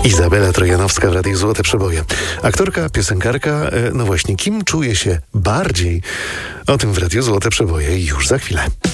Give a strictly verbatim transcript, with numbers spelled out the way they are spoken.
Izabela Trojanowska w Radiu Złote Przeboje. Aktorka, piosenkarka, no właśnie, kim czuje się bardziej? O tym w Radiu Złote Przeboje już za chwilę.